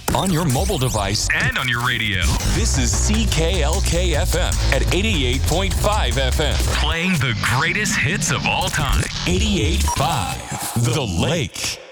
on your mobile device, and on your radio. This is CKLK FM at 88.5 FM. Playing the greatest hits of all time. 88.5 The Lake.